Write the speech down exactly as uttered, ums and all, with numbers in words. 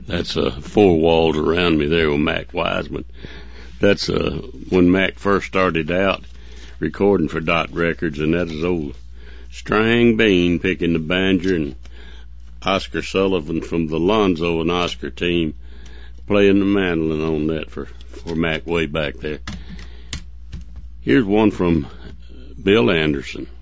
That's uh, four walls around me there with Mac Wiseman. That's uh, when Mac first started out recording for Dot Records, and that is old Strang Bean picking the banjo, and Oscar Sullivan from the Lonzo and Oscar team playing the mandolin on that for, for Mac way back there. Here's one from Bill Anderson.